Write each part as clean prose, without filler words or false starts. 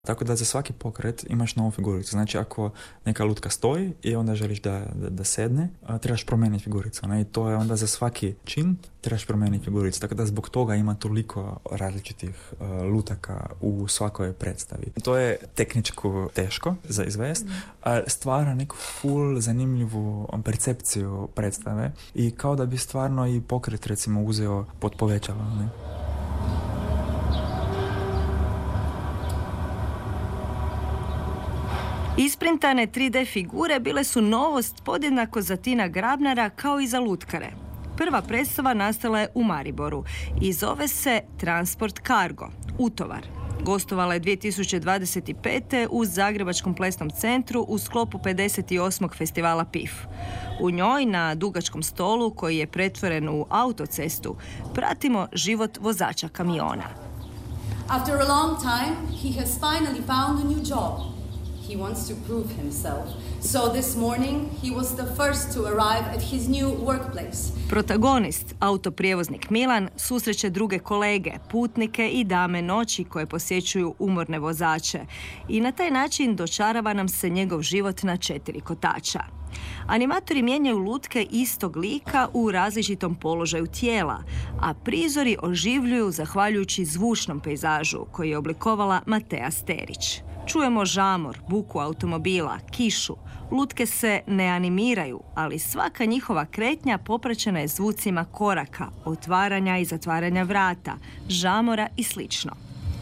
Tako da za svaki pokret imaš novu figuricu. Znači ako neka lutka stoji i onda želiš da sedne, trebaš promijeniti figuricu. I to je onda za svaki čin trebaš promijeniti figuricu. Tako da zbog toga ima toliko različitih lutaka u svakoj predstavi. To je tehničko teško za izvest, a stvara neku full zanimljivu percepciju predstave i kao da bi stvarno i pokret recimo uzeo pod povećalo. Ne? Isprintane 3D figure bile su novost podjednako za Tina Grabnara kao i za lutkare. Prva predstava nastala je u Mariboru i zove se Transport Cargo, utovar. Gostovala je 2025. u Zagrebačkom plesnom centru u sklopu 58. festivala PIF. U njoj, na dugačkom stolu koji je pretvoren u autocestu, pratimo život vozača kamiona. After a long time, he has finally found a new job. He wants to prove himself. So this morning he was the first to arrive at his new workplace. Protagonist, autoprijevoznik Milan, susreće druge kolege, putnike i dame noći koje posjećuju umorne vozače. I na taj način dočarava nam se njegov život na 4 kotača. Animatori mijenjaju lutke istog lika u različitom položaju tijela, a prizori oživljuju zahvaljujući zvučnom pejzažu koji je oblikovala Matea Sterić. Čujemo žamor, buku automobila, kišu. Lutke se ne animiraju, ali svaka njihova kretnja popraćena je zvucima koraka, otvaranja i zatvaranja vrata, žamora i slično.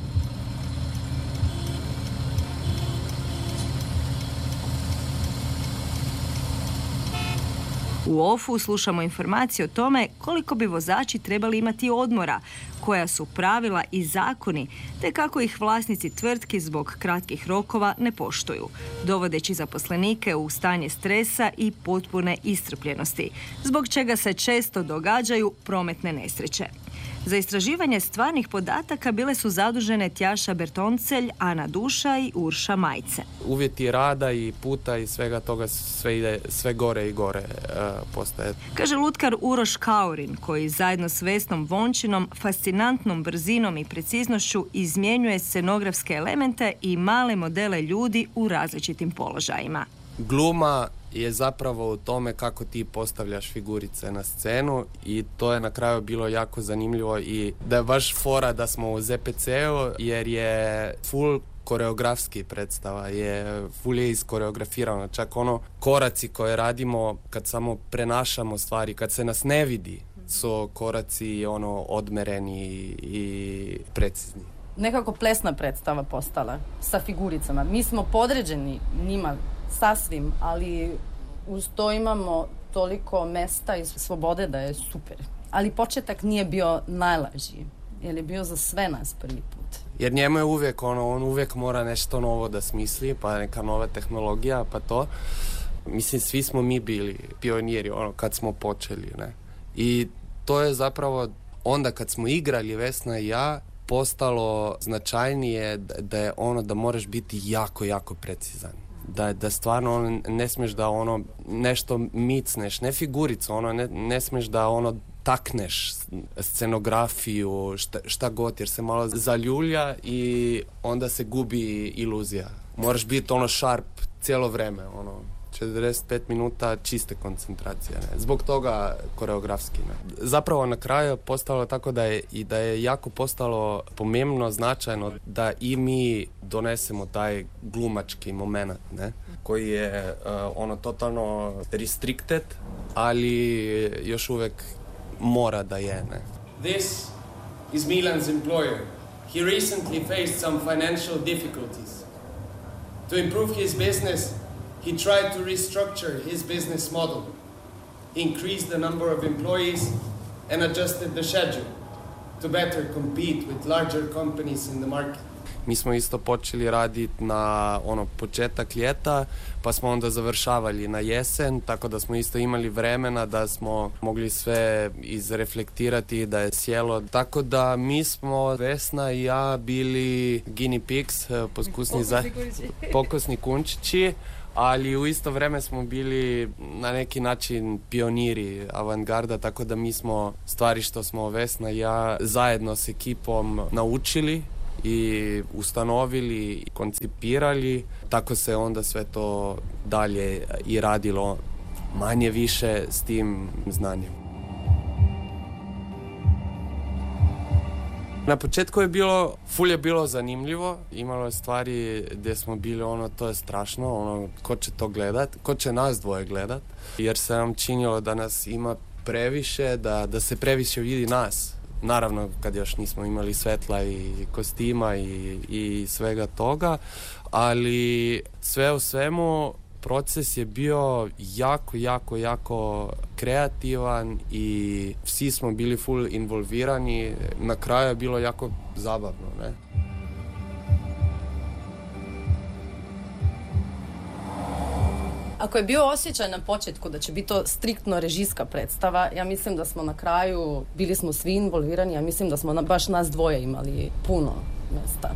U OFU slušamo informacije o tome koliko bi vozači trebali imati odmora, koja su pravila i zakoni, te kako ih vlasnici tvrtki zbog kratkih rokova ne poštuju, dovodeći zaposlenike u stanje stresa i potpune iscrpljenosti, zbog čega se često događaju prometne nesreće. Za istraživanje stvarnih podataka bile su zadužene Tjaša Bertoncelj, Ana Duša i Urša Majce. Uvjeti rada i puta i svega toga sve gore i gore postaje. Kaže lutkar Uroš Kaurin, koji zajedno s Vesnom Vončinom fascinantnom brzinom i preciznošću izmjenjuje scenografske elemente i male modele ljudi u različitim položajima. Gluma je zapravo u tome kako ti postavljaš figurice na scenu i to je na kraju bilo jako zanimljivo i da je baš fora da smo u ZPC-u jer je full koreografski predstava, full je iskoreografirano, čak koraci koje radimo kad samo prenašamo stvari, kad se nas ne vidi, su koraci odmereni i precizni. Nekako plesna predstava postala sa figuricama. Mi smo podređeni njima sasvim, ali uz to imamo toliko mesta i slobode da je super. Ali početak nije bio najlažiji, jer je bio za sve nas prvi put. Jer njemu je uvijek, on uvijek mora nešto novo da smisli, pa neka nova tehnologija, pa to. Mislim, svi smo mi bili pioniri, kad smo počeli, ne. I to je zapravo, onda kad smo igrali, Vesna i ja, postalo značajnije da je da moraš biti jako, jako precizan. Da stvarno ne smiješ da nešto micneš, ne figuricu, ne smiješ da takneš scenografiju, šta god, jer se malo zaljulja i onda se gubi iluzija. Moraš biti sharp cijelo vreme, 45 minuta čiste koncentracije, ne? Zbog toga koreografski. Ne? Zapravo na kraju je postalo tako da je jako postalo pomembno, značajno da i mi donesemo taj glumački moment, ne? Koji je totalno restricted, ali još uvijek mora da je. Ne? This is Milan's employer. He recently faced some financial difficulties. To improve his business, he tried to restructure his business model, increase the number of employees, and adjusted the schedule to better compete with larger companies in the market. Mi smo isto počeli raditi na početak ljeta, pa smo onda završavali na jesen, tako da smo isto imali vremena da smo mogli sve izreflektirati, da je sjelo. Tako da mi smo, Vesna i ja, bili guinea pigs, pokusni kunčići, ali u isto vrijeme smo bili na neki način pioniri avantgarda, tako da mi smo stvari što smo Vesna i ja zajedno s ekipom naučili i ustanovili i koncipirali. Tako se onda sve to dalje i radilo manje više s tim znanjem. Na početku je bilo, ful je bilo zanimljivo, imalo je stvari gdje smo bili to je strašno, ko će to gledat, ko će nas dvoje gledat, jer se nam činilo da nas ima previše, da se previše vidi nas. Naravno, kad još nismo imali svetla i kostima i svega toga, ali sve u svemu proces je bio jako kreativan i svi smo bili full involvirani. Na kraju je bilo jako zabavno, ne? Ako je bio osjećaj na početku da će biti to striktno režijska predstava, ja mislim da smo na kraju, bili smo svi involvirani, ja mislim da smo baš nas dvoje imali puno mjesta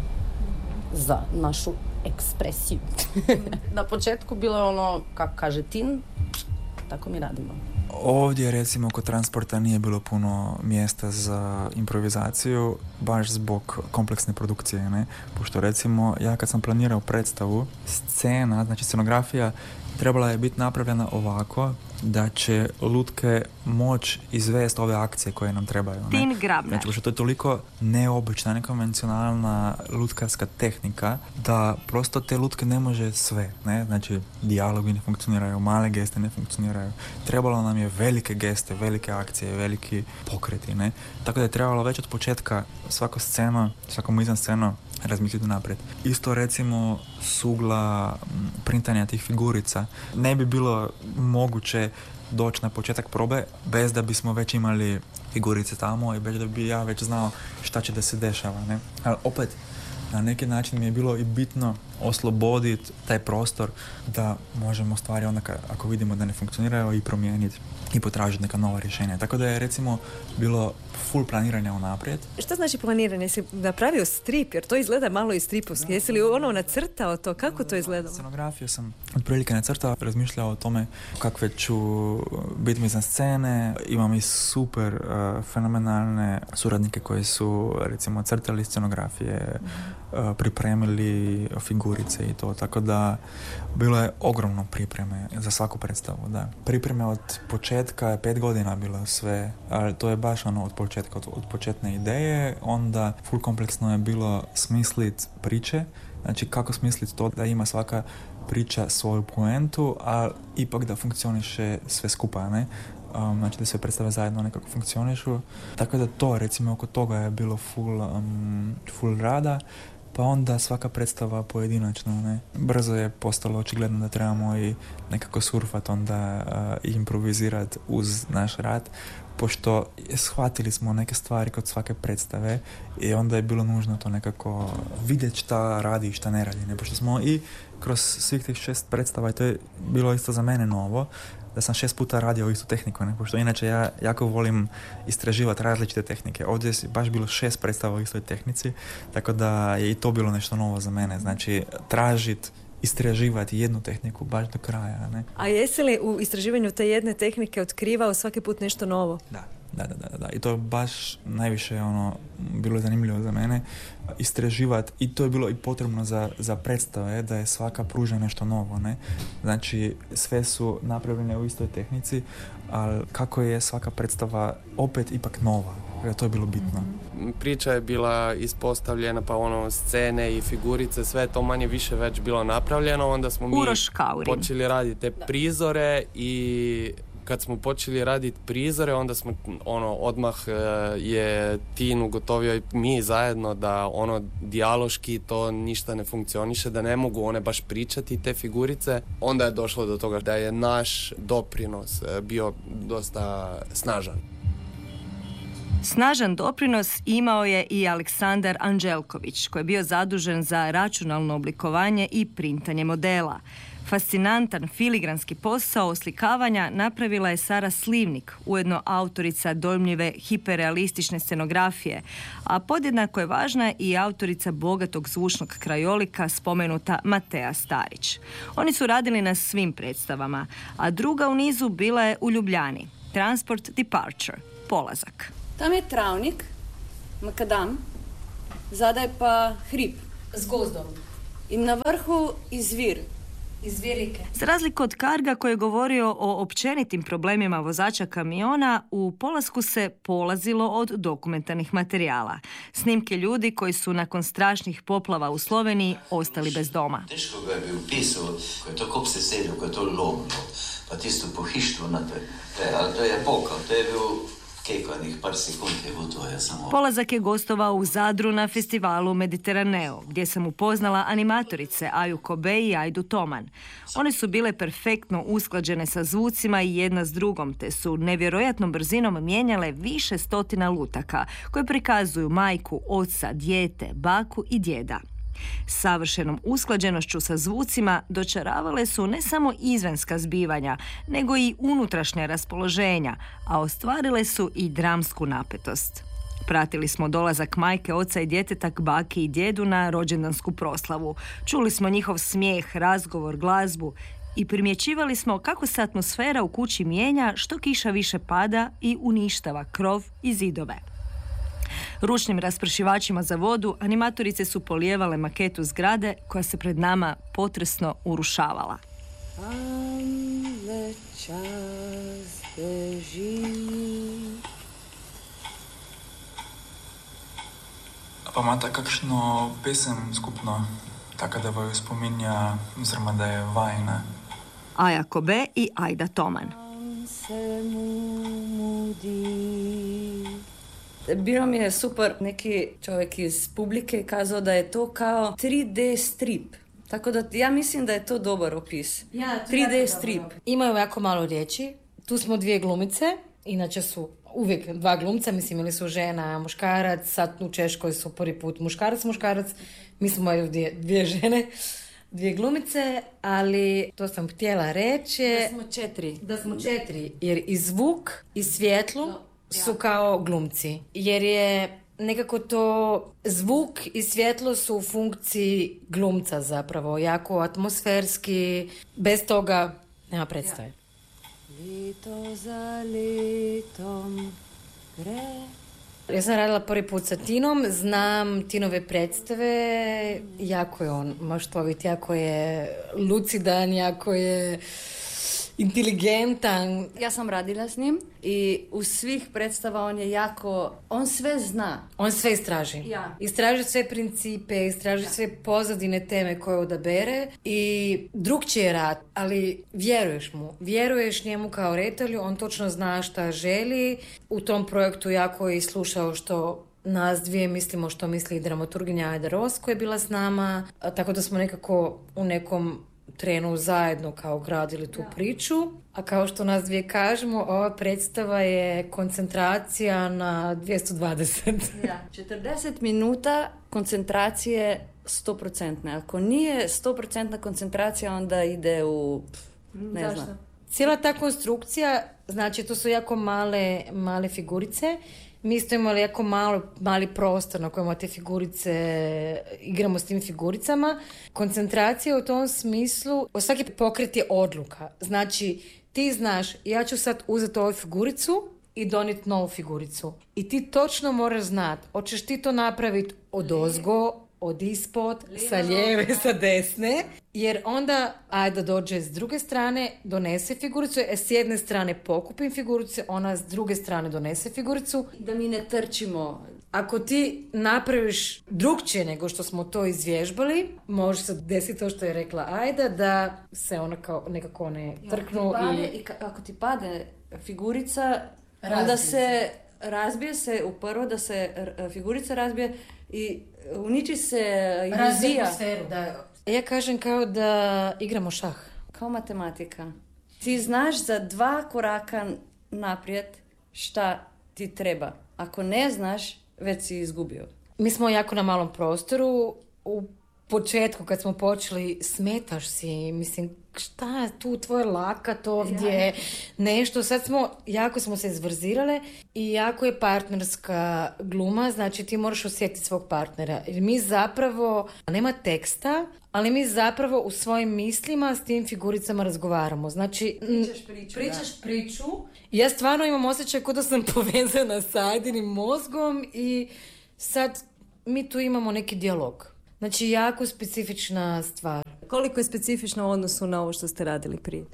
za našu ekspresiju. Na početku bilo je kako kaže Tin, tako mi radimo. Ovdje recimo kod transporta nije bilo puno mjesta za improvizaciju, baš zbog kompleksne produkcije, ne? Pošto recimo ja kad sam planirao predstavu, scena, znači scenografija, trebala je biti napravljena ovako da će lutke moći izvesti ove akcije koje nam trebaju. Ne? Tin Grabner. Znači, pošto to je toliko neobična, nekonvencionalna lutkarska tehnika da prosto te lutke ne može sve. Ne? Znači, dijalogi ne funkcioniraju, male geste ne funkcioniraju. Trebalo nam je velike geste, velike akcije, veliki pokreti. Ne? Tako da je trebalo već od početka svako sceno, svakom izan sceno razmisliti naprijed. Isto recimo sugla printanja tih figurica. Ne bi bilo moguće doći na početak probe bez da bismo već imali figurice tamo i bez da bi ja već znao šta će da se dešava. Ne? Ali opet, na neki način mi je bilo i bitno osloboditi taj prostor da možemo stvari onda ako vidimo da ne funkcioniraju i promijeniti i potražiti neka nova rješenja. Tako da je recimo bilo full planiranja unaprijed. Šta znači planiranje? Jesi napravio strip? Jer to izgleda malo i stripovski. Jesi li nacrtao to? Kako to izgledalo? Scenografiju sam otprilike nacrtao, razmišljao o tome kakve ću biti mi za scene. Imam i super fenomenalne suradnike koji su recimo crtali scenografije, pripremili figurice i to. Tako da bilo je ogromno pripreme za svaku predstavu. Da. Pripreme od početka, 5 godina bilo sve, ali to je baš od početka, od početne ideje, onda full kompleksno je bilo smislit priče, znači kako smisliti to da ima svaka priča svoju poentu, a ipak da funkcioniše sve skupa, ne? Znači da sve predstave zajedno nekako funkcionišu. Tako da to, recimo, oko toga je bilo full rada, pa onda svaka predstava pojedinačno, ne? Brzo je postalo očigledno da trebamo i nekako surfat onda i improvizirati uz naš rad, pošto shvatili smo neke stvari kod svake predstave i onda je bilo nužno to nekako vidjeti šta radi i šta ne radi, ne? Pošto smo i kroz svih tih 6 predstava, i to je bilo isto za mene novo, da sam 6 puta radio istu tehniku, ne? Pošto inače ja jako volim istraživati različite tehnike. Ovdje je baš bilo 6 predstava u istoj tehnici, tako da je i to bilo nešto novo za mene. Znači, tražiti, istraživati jednu tehniku baš do kraja, ne? A jesi li u istraživanju te jedne tehnike otkrivao svaki put nešto novo? Da. I to je baš najviše bilo zanimljivo za mene istraživati, i to je bilo i potrebno za predstave, da je svaka pruža nešto novo, ne? Znači, sve su napravljene u istoj tehnici, ali kako je svaka predstava opet ipak nova. To je bilo bitno. Priča je bila ispostavljena, pa scene i figurice, sve to manje više već bilo napravljeno, onda smo mi počeli raditi te prizore i kad smo počeli raditi prizore, onda smo odmah je Tin ugotovio i mi zajedno da dijaloški to ništa ne funkcioniše, da ne mogu one baš pričati te figurice. Onda je došlo do toga da je naš doprinos bio dosta snažan. Snažan doprinos imao je i Aleksandar Anđelković, koji je bio zadužen za računalno oblikovanje i printanje modela. Fascinantan filigranski posao oslikavanja napravila je Sara Slivnik, ujedno autorica dojmljive hiperrealistične scenografije, a podjednako je važna i autorica bogatog zvučnog krajolika, spomenuta Matea Starić. Oni su radili na svim predstavama, a druga u nizu bila je u Ljubljani, Transport Departure, polazak. Tam je travnik, makadam, zadaj pa hrib S gozdom. in na vrhu izvir. Izvir rijeke. Za razliku od Karga koji je govorio o općenitim problemima vozača kamiona, u polasku se polazilo od dokumentarnih materijala. Snimke ljudi koji su nakon strašnih poplava u Sloveniji ostali bez doma. Teško ga je bil pisal, ko je tako obsesedil, ko je to lomilo, pa tisto pohištvo na to. Ali to je pokal, to je bil kekanih par sekund je bilo to, ja samo... Polazak je gostovao u Zadru na festivalu Mediteraneo, gdje sam upoznala animatorice Aju Kobe i Ajdu Toman. One su bile perfektno usklađene sa zvucima i jedna s drugom, te su nevjerojatnom brzinom mijenjale više stotina lutaka, koje prikazuju majku, oca, dijete, baku i djeda. Savršenom usklađenošću sa zvucima dočaravale su ne samo izvanjska zbivanja, nego i unutrašnja raspoloženja, a ostvarile su i dramsku napetost. Pratili smo dolazak majke, oca i djeteta k baki i djedu na rođendansku proslavu. Čuli smo njihov smijeh, razgovor, glazbu i primjećivali smo kako se atmosfera u kući mijenja što kiša više pada i uništava krov i zidove. Ručnim raspršivačima za vodu animatorice su polijevale maketu zgrade koja se pred nama potresno urušavala. Ale čas beži. Pa imate kakšno pesem skupno, taka da vaju spominja, oziroma da je vajna? Aja Kobe i Ajda Toman. Se mudi. Bilo mi je super, neki čovjek iz publike kazao da je to kao 3D strip. Tako da ja mislim da je to dobar opis. 3D strip. Imaju jako malo riječi. Tu smo dvije glumice, inače su uvijek dva glumca, mislim ili su žena, muškarac, sad u Češkoj su prvi put muškarac, mi smo dvije žene, dvije glumice, ali to sam htjela reći. Da smo četiri, jer i zvuk i svjetlo su kao glumci. Jer je nekako to zvuk i svjetlo su u funkciji glumca zapravo, jako atmosferski, bez toga nema predstave. Leto za letom gre. Ja sam radila prvi put sa Tinom, znam Tinove predstave, jako je on maštovit, jako je lucidan, jako je inteligentan. Ja sam radila s njim i u svih predstava on sve zna. On sve istraži. Ja. Istraži sve principe, istraži sve pozadine teme koje odabere i drugčije rad, ali vjeruješ mu. Vjeruješ njemu kao redatelju, on točno zna šta želi. U tom projektu jako je slušao što nas dvije mislimo, što misli dramaturginja Ajda Ros koja je bila s nama, tako da smo nekako u nekom trenu zajedno kao gradili tu priču, a kao što nas dvije kažemo, ova predstava je koncentracija na 220. 40 minuta koncentracije 100%. Ako nije 100% koncentracija, onda ide u... ne znam. Cijela ta konstrukcija, znači to su jako male figurice. Mi smo imali jako mali prostor na kojima te figurice, igramo s tim figuricama. Koncentracija u tom smislu, svaki pokret je odluka. Znači, ti znaš, ja ću sad uzeti ovu figuricu i donijeti novu figuricu. I ti točno moraš znati, hoćeš ti to napraviti odozgo, od ispod, sa lijeve, sa desne, jer onda Ajda dođe s druge strane, donese figuricu, s jedne strane pokupim figuricu, ona s druge strane donese figuricu. Da mi ne trčimo. Ako ti napraviš drugčije nego što smo to izvježbali, može se desiti to što je rekla Ajda, da se ona kao nekako ne trknu. Ako ti pade figurica, onda se razbije se u prvo da se figurica razbije i uniči se iluzija. Da. Ja kažem kao da igramo šah. Kao matematika. Ti znaš za 2 koraka naprijed šta ti treba. Ako ne znaš, već si izgubio. Mi smo jako na malom prostoru. U početku kad smo počeli, smetaš si, mislim, šta je tu tvoj lakat ovdje, nešto. Sad jako smo se izverzirale i jako je partnerska gluma, znači ti moraš osjetiti svog partnera. Jer mi zapravo, nema teksta, ali mi zapravo u svojim mislima s tim figuricama razgovaramo. Znači, pričaš priču. Ja stvarno imam osjećaj kao da sam povezana sa Ajdinim mozgom i sad mi tu imamo neki dijalog. Znači, jako specifična stvar. Koliko je specifično u odnosu na ovo što ste radili prije?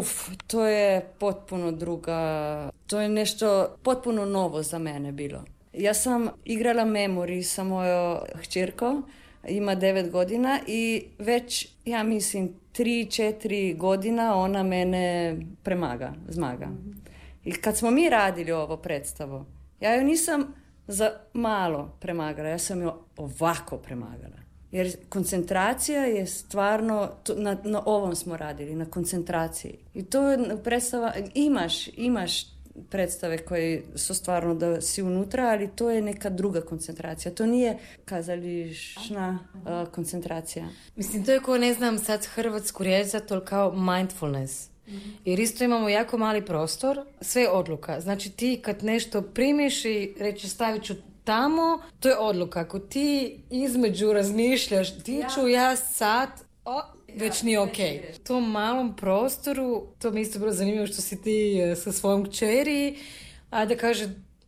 To je potpuno druga, to je nešto potpuno novo za mene bilo. Ja sam igrala Memory sa mojom hćerkom, ima 9 godina i već, ja mislim, 3-4 godina ona mene zmaga. I kad smo mi radili ovo predstavu, ja ju nisam za malo premagala, ja sam ju ovako premagala. Jer koncentracija je stvarno, na ovom smo radili, na koncentraciji. I to je predstava, imaš predstave koje su stvarno da si unutra, ali to je neka druga koncentracija. To nije kazališna koncentracija. Mislim, to je ko, ne znam sad hrvatsku riječ za to kao mindfulness. Jer isto imamo jako mali prostor, sve je odluka. Znači ti kad nešto primiš i reći stavit ću tamo, to je odluka. Ako ti između razmišljaš, ti ću ja sad, već nije okej. U tom malom prostoru, to mi isto bilo zanimljivo što si ti sa svojom kćeri, a da kaže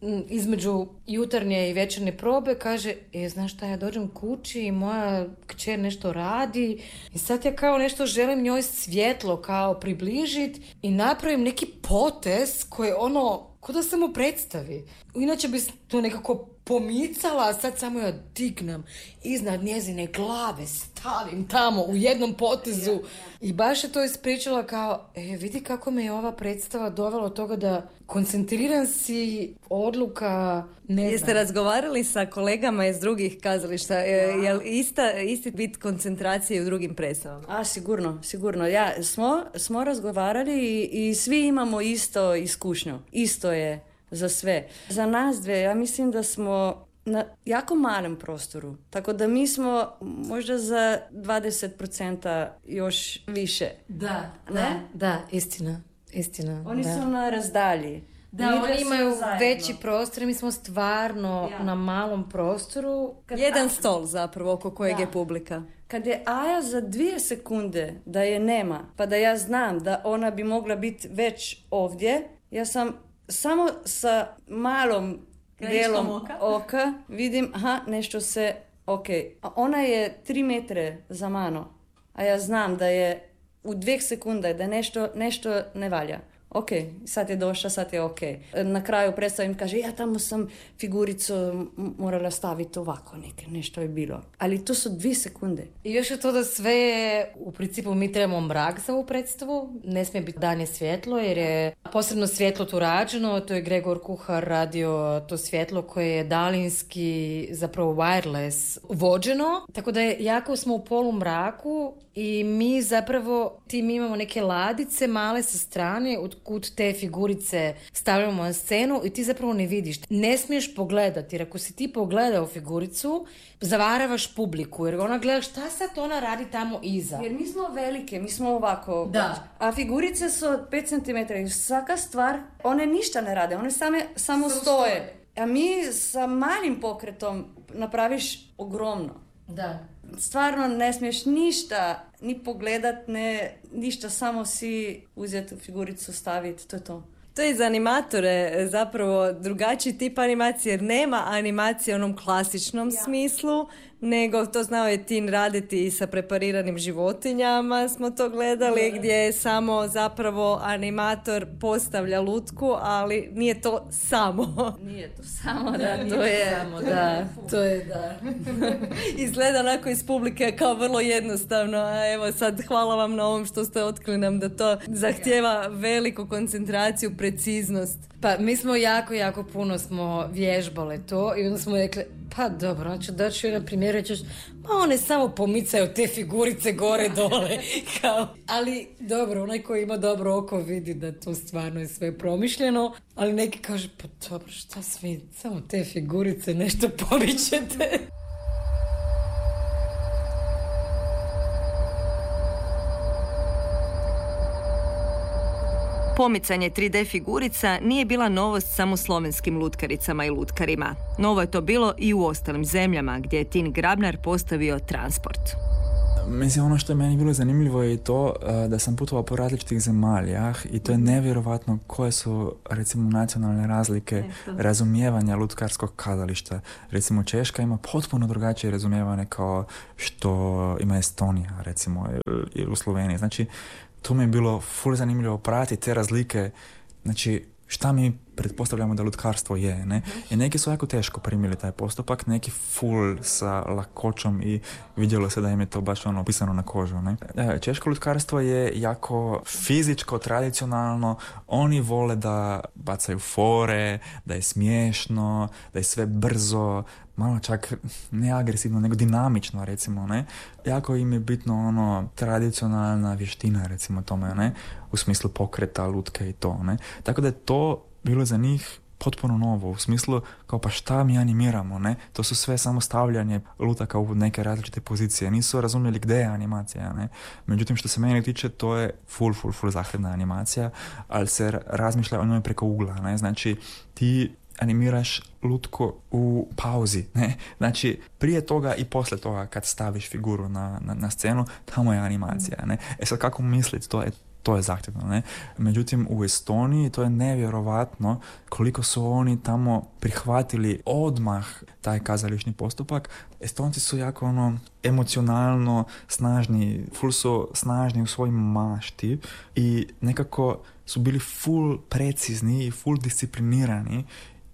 između jutarnje i večernje probe, kaže, znaš šta, ja dođem kući i moja kćer nešto radi i sad ja kao nešto želim njoj svjetlo kao približiti i napravim neki potez koji ko da se mu predstavi. Inače bi to nekako pomicala, a sad samo ja dignem iznad njezine glave, stavim tamo u jednom potezu. I baš je to ispričala kao, vidi kako me je ova predstava dovela od toga da koncentriran si, odluka, ne znam. Jeste razgovarali sa kolegama iz drugih kazališta? Je li isti bit koncentracije u drugim predstavama? Sigurno. Smo razgovarali i svi imamo isto iskušnju. Isto je za sve. Za nas dve, ja mislim da smo na jako malem prostoru. Tako da mi smo možda za 20% još više. Da, istina. Oni su na razdalji. Da, oni imaju veći prostor, mi smo stvarno na malom prostoru. Jedan stol zapravo oko kojeg je publika. Kad je Aja za 2 sekunde da je nema, pa da ja znam da ona bi mogla biti već ovdje, ja sam samo sa malom dijelom oka vidim, nešto se, a ona je 3 metre za mano, a ja znam da je u 2 sekunde da nešto ne valja. Sad je došla, sad je Na kraju predstavim, kaže, ja tamo sam figuricu morala staviti ovako, nešto je bilo. Ali to su 2 sekunde. I još je to da sve, u principu mi trebamo mrak za ovu predstavu, ne smije biti danje svjetlo, jer je posebno svjetlo tu rađeno, to je Gregor Kuhar radio to svjetlo koje je daljinski, zapravo wireless, vođeno, tako da jako smo u polumraku i mi zapravo, mi imamo neke ladice male sa strane, kud te figurice stavljamo na scenu i ti zapravo ne vidiš. Ne smiješ pogledati, jer ako si ti pogledao figuricu, zavaravaš publiku, jer ona gleda šta sad ona radi tamo iza. Jer mi smo velike, mi smo ovako. Da. A figurice su 5 cm i svaka stvar, one ništa ne rade, one samo stoje. A mi sa malim pokretom napraviš ogromno. Da. Stvarno ne smiješ ništa ni pogledat, ništa, samo si uzeti figuricu, staviti, to je to. To je za animatore zapravo drugačiji tip animacije, jer nema animacije u onom klasičnom smislu, nego to znao je Tin raditi i sa prepariranim životinjama, smo to gledali, gdje je samo zapravo animator postavlja lutku, ali nije to samo. Nije to samo, to je da. Izgleda onako iz publike kao vrlo jednostavno, a evo sad hvala vam na ovom što ste otkrili nam da to zahtijeva veliku koncentraciju, preciznost. Pa mi smo jako puno smo vježbale to i onda smo rekli, pa dobro, ću na primjer reći, one samo pomicaju te figurice gore dole. Ali dobro, onaj koji ima dobro oko vidi da to stvarno je sve promišljeno, ali neki kaže, pa dobro, šta svi, samo te figurice nešto pomičete. Pomicanje 3D figurica nije bila novost samo slovenskim lutkaricama i lutkarima. Novo je to bilo i u ostalim zemljama gdje je Tin Grabnar postavio transport. Mislim, ono što je meni bilo zanimljivo je i to da sam putovao po različitih zemaljah i to je nevjerovatno koje su, recimo, nacionalne razlike razumijevanja lutkarskog kazališta. Recimo, Češka ima potpuno drugačije razumijevanje kao što ima Estonija, recimo, ili u Sloveniji. Znači, to mi je bilo ful zanimljivo pratiti te razlike, znači, šta mi pretpostavljamo da lutkarstvo je, ne? I neki su jako teško primili taj postupak, neki full sa lakoćom i vidjelo se da im je to baš ono pisano na kožu, ne? Češko lutkarstvo je jako fizičko, tradicionalno, oni vole da bacaju fore, da je smiješno, da je sve brzo, malo čak ne agresivno, nego dinamično, recimo, ne? Jako im je bitno ono tradicionalna vještina, recimo tome, ne? U smislu pokreta, lutke i to, ne? Tako da je to bilo za njih potpuno novo, u smislu kao pa šta mi animiramo, ne? To su sve samo stavljanje lutaka u neke različite pozicije, nisu razumjeli gdje je animacija, ne? Međutim, što se mene tiče, to je full zahtjevna animacija, ali se razmišlja o njoj preko ugla, ne? Znači, ti animiraš lutku u pauzi, ne? Znači, prije toga i poslije toga kad staviš figuru na scenu, tamo je animacija, ne? Sad kako misliti, to je zahtjevno, ne? Međutim, u Estoniji to je nevjerovatno koliko su oni tamo prihvatili odmah taj kazališni postupak. Estonci su jako emocionalno snažni, full su snažni u svojim mašti i nekako su bili full precizni i full disciplinirani.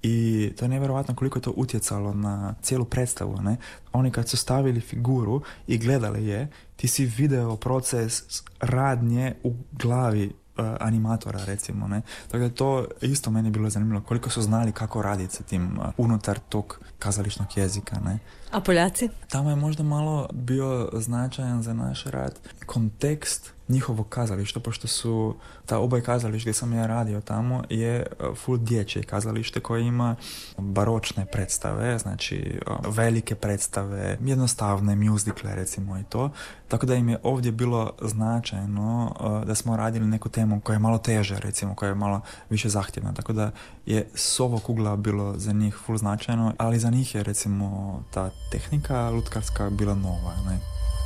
I to je nevjerojatno koliko je to utjecalo na cijelu predstavu, ne? Oni kad su stavili figuru i gledali je, ti si video proces radnje u glavi animatora, recimo, ne? Tako da to isto meni bilo zanimljivo, koliko su znali kako raditi sa tim unutar tog kazališnog jezika, ne? A Poljaci? Tamo je možda malo bio značajan za naš rad kontekst njihovog kazališta, pošto su ta obaj kazalište gdje sam ja radio tamo je full dječje kazalište koje ima baročne predstave, znači velike predstave, jednostavne muzikle, recimo, i to. Tako da im je ovdje bilo značajno da smo radili neku temu koja je malo teža, recimo, koja je malo više zahtjevna. Tako da je s ovog ugla bilo za njih full značajno, ali za njih je, recimo, ta tehnika lutkarska bila nova, ne?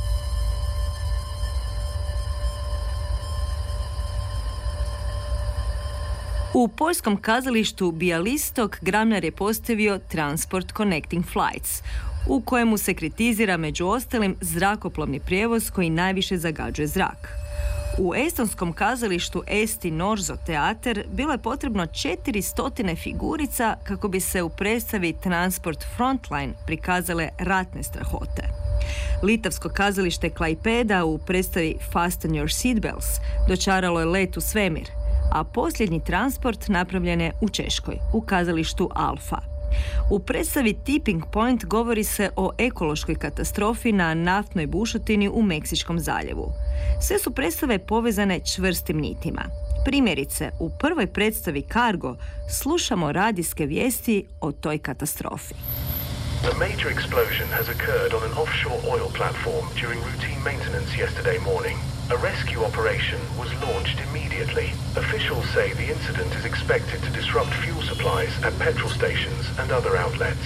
U poljskom kazalištu Bialystok Gramnar je postavio Transport Connecting Flights, u kojemu se kritizira među ostalim zrakoplovni prijevoz koji najviše zagađuje zrak. U estonskom kazalištu Eesti Noorsoo Teater bilo je potrebno 400 figurica kako bi se u predstavi Transport Frontline prikazale ratne strahote. Litavsko kazalište Klaipeda u predstavi Fasten Your Seatbelts dočaralo je let u svemir, a posljednji transport napravljen je u Češkoj, u kazalištu Alfa. U predstavi Tipping Point govori se o ekološkoj katastrofi na naftnoj bušotini u Meksičkom zaljevu. Sve su predstave povezane čvrstim nitima. Primjerice, u prvoj predstavi Cargo slušamo radijske vijesti o toj katastrofi. A major explosion has occurred on an offshore oil platform during routine maintenance yesterday morning. A rescue operation was launched immediately. Officials say the incident is expected to disrupt fuel supplies at petrol stations and other outlets.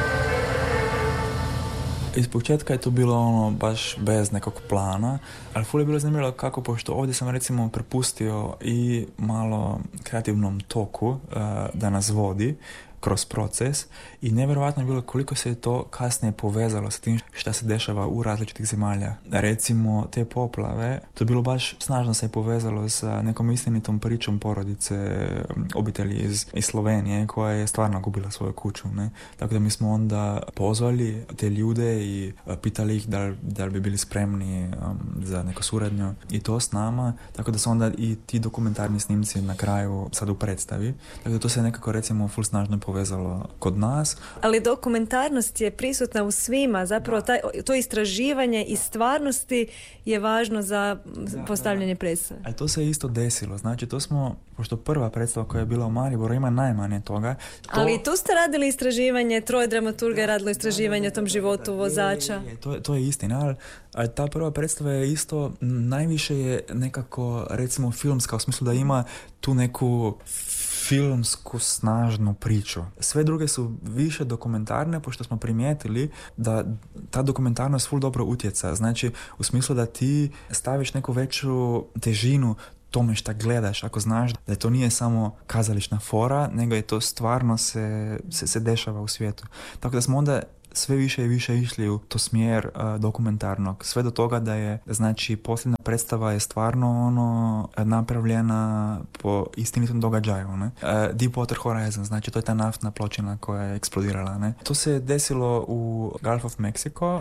Iz početka je to bilo baš bez nekog plana, ali ful je bilo zanimljivo kako, pošto ovdje sam recimo prepustio i malo kreativnom toku da nas vodi kroz proces i nevjerojatno je bilo koliko se je to kasnije povezalo sa tim šta se dešava u različitih zemalja. Recimo, te poplave, to je bilo baš snažno se je povezalo sa nekom istinitom pričom porodice, obitelji iz Slovenije koja je stvarno gubila svoju kuću, ne? Tako da mi smo onda pozvali te ljude i pitali ih da li bi bili spremni za neku suradnju i to s nama, tako da su onda i ti dokumentarni snimci na kraju sad u predstavi. Tako da to se nekako recimo full snažno povezalo kod nas. Ali dokumentarnost je prisutna u svima, zapravo to istraživanje i stvarnosti je važno za postavljanje predstave. Ali to se isto desilo, znači to smo pošto prva predstava koja je bila u Mariboru ima najmanje toga. Ali tu ste radili istraživanje, troje dramaturga je radilo istraživanje o tom životu vozača. To je istina, ali ta prva predstava je isto, najviše je nekako, recimo, filmska, u smislu da ima tu neku filmsku snažnu priču. Sve druge su više dokumentarne, pošto smo primijetili da ta dokumentarnost ful dobro utjeca. Znači, u smislu da ti staviš neku veću težinu tome šta gledaš, ako znaš da to nije samo kazališna fora, nego je to stvarno se dešava u svijetu. Tako da smo onda sve više i više išli u to smjer dokumentarnog. Sve do toga da je, znači, posljedna predstava je stvarno napravljena po istinitom događaju. Ne? Deepwater Horizon, znači to je ta naftna pločina koja je eksplodirala. Ne? To se desilo u Gulf of Mexico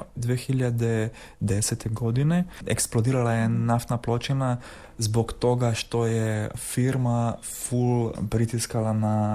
2010. godine. Eksplodirala je naftna pločina zbog toga što je firma full pritiskala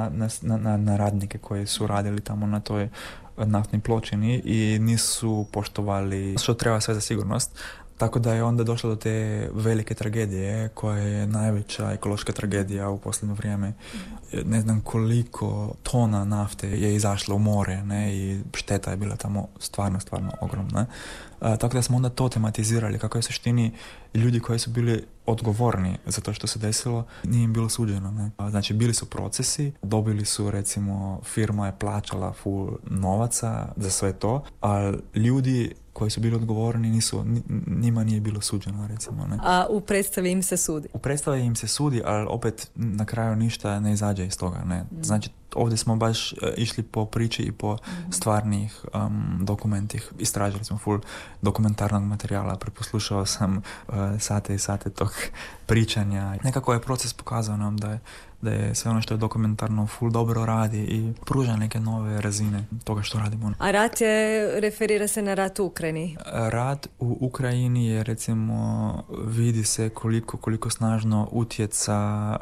na radnike koji su radili tamo na toj naftnoj pločini i nisu poštovali što treba sve za sigurnost. Tako da je onda došlo do te velike tragedije koja je najveća ekološka tragedija u posljednje vrijeme. Ne znam koliko tona nafte je izašlo u more, ne, i šteta je bila tamo stvarno ogromna. Tako da smo onda to tematizirali, kako je u suštini ljudi koji su bili odgovorni za to što se desilo, nije im bilo suđeno. Ne? Znači, bili su procesi, dobili su, recimo, firma je plaćala full novaca za sve to, ali ljudi koji su bili odgovorni njima nije bilo suđeno, recimo. Ne? A u predstavi im se sudi? U predstavi im se sudi, ali opet na kraju ništa ne izađe iz toga. Ne? Znači, ovdje smo baš išli po priči i po stvarnih dokumentih. Istražili smo full dokumentarnog materijala, preposlušao sam sate i sate tog pričanja. Nekako je proces pokazao nam da je sve ono što je dokumentarno full dobro radi i pruža neke nove razine toga što radimo. A rat referira se na rat u Ukrajini? Rat u Ukrajini je, recimo, vidi se koliko snažno utjeca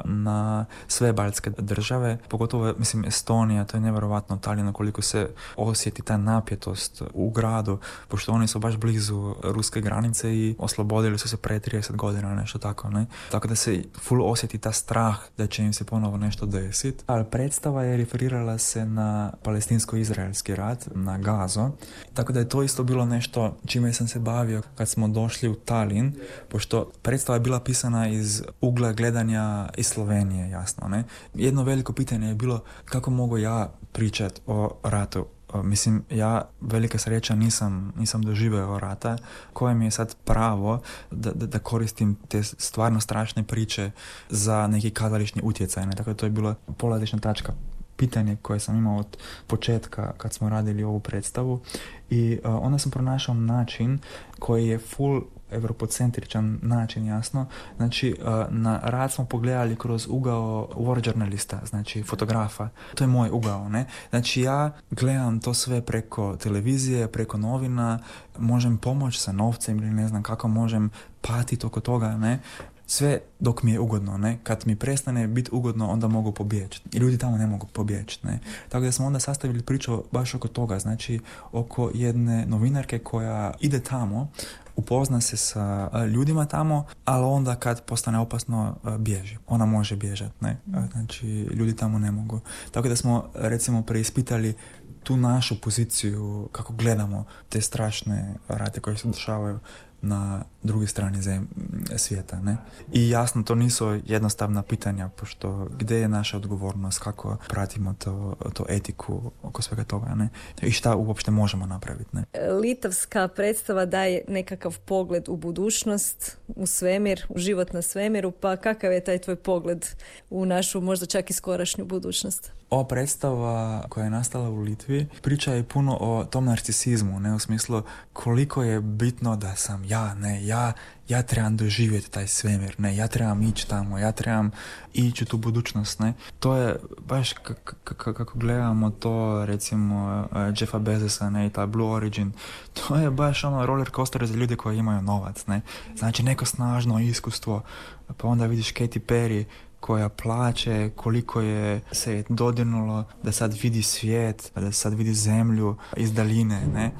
na sve baltske države, pogotovo, mislim, Estonija, to je nevjerovatno, Taljino, koliko se osjeti ta napjetost u gradu, pošto oni su baš blizu ruske granice i oslobodili su se pre 30 godina, nešto tako, ne? Tako da se full osjeti ta strah da će im se ponovo nešto desiti. Ali predstava je referirala se na palestinsko-izraelski rat, na Gazu. Tako da je to isto bilo nešto čime sam se bavio kad smo došli u Talin, pošto predstava je bila pisana iz ugla gledanja iz Slovenije, jasno, ne? Jedno veliko pitanje je bilo kako mogu ja pričati o ratu. Mislim, ja, velika sreća, nisam doživio rata, koje mi je sad pravo da koristim te stvarno strašne priče za neki kazališni utjecaj. Ne? Tako da to je bila polazišna tačka, pitanje koje sam imao od početka kad smo radili ovu predstavu i onda sam pronašao način koji je full evropocentričan način, jasno. Znači, na rad smo pogledali kroz ugao war journalista, znači fotografa. To je moj ugao, ne? Znači, ja gledam to sve preko televizije, preko novina, možem pomoći sa novcem ili ne znam kako možem patiti oko toga, ne? Sve dok mi je ugodno, ne? Kad mi prestane biti ugodno, onda mogu pobjeći. I ljudi tamo ne mogu pobjeći, ne? Tako da smo onda sastavili priču baš oko toga, znači oko jedne novinarke koja ide tamo, upozna se sa ljudima tamo, ali onda kad postane opasno bježi. Ona može bježati, ne? Znači, ljudi tamo ne mogu. Tako da smo, recimo, preispitali tu našu poziciju, kako gledamo te strašne rate koje se dešavaju na drugoj strani svijeta, ne? I jasno, to nisu jednostavna pitanja, pošto gdje je naša odgovornost, kako pratimo to etiku oko svega toga, ne? I šta uopšte možemo napraviti, ne? Litavska predstava daje nekakav pogled u budućnost, u svemir, u život na svemiru, pa kakav je taj tvoj pogled u našu, možda čak i skorašnju budućnost? Ova predstava koja je nastala u Litvi priča je puno o tom narcisizmu, ne, u smislu koliko je bitno da sam ja trebam doživjeti taj svemir, ne, ja trebam ići tamo, ja trebam ići u tu budućnost, ne. To je baš kako gledamo to, recimo, Jeffa Bezosa, ne, i ta Blue Origin, to je baš ono roller coaster za ljude koji imaju novac, ne. Znači neko snažno iskustvo, pa onda vidiš Katy Perry koja plaće, koliko je se dodirnulo da sad vidi svijet, da sad vidi zemlju iz daljine, ne.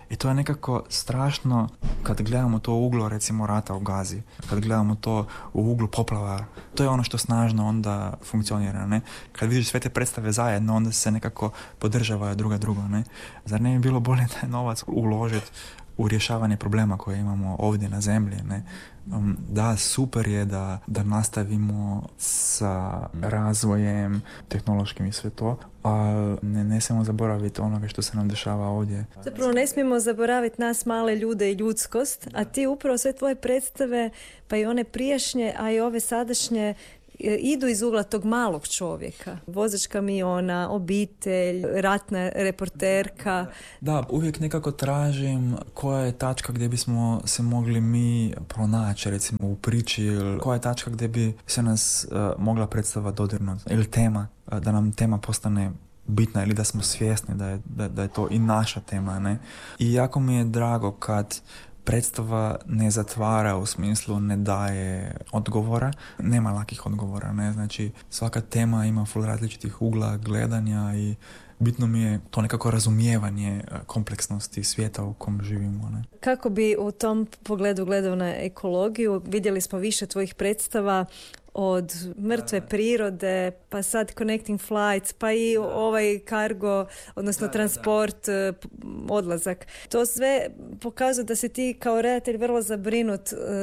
I to je nekako strašno kad gledamo to u uglu, recimo, rata u Gazi, kad gledamo to u uglu poplava, to je ono što snažno onda funkcionira, ne? Kad vidiš sve te predstave zajedno, onda se nekako podržava drugo, ne? Zar ne bi bilo bolje taj novac uložiti u rješavanje problema koje imamo ovdje na zemlji, ne? Da, super je da nastavimo sa razvojem tehnološkim i sve to, ali ne smijemo zaboraviti onoga što se nam dešava ovdje. Zapravo ne smijemo zaboraviti nas male ljude i ljudskost, a ti upravo sve tvoje predstave, pa i one prijašnje, a i ove sadašnje, idu iz ugla tog malog čovjeka. Vozač kamiona, obitelj, ratna reporterka. Da, uvijek nekako tražim koja je tačka gdje bismo se mogli mi pronaći, recimo u priči, ili koja je tačka gdje bi se nas mogla predstava dodirnuti, ili tema, da nam tema postane bitna ili da smo svjesni da je to i naša tema, ne? I jako mi je drago kad predstava ne zatvara, u smislu ne daje odgovora, nema lakih odgovora, ne? Znači svaka tema ima full različitih ugla gledanja i bitno mi je to nekako razumijevanje kompleksnosti svijeta u kom živimo, ne? Kako bi u tom pogledu gledao na ekologiju? Vidjeli smo više tvojih predstava, od mrtve prirode, pa sad Connecting Flights, pa i ovaj cargo, odnosno transport, odlazak. To sve pokazuje da si ti kao redatelj vrlo zabrinut